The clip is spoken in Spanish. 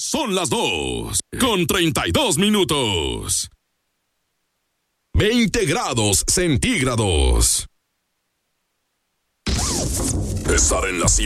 Son las 2:32. 20 grados centígrados. Estar en la cima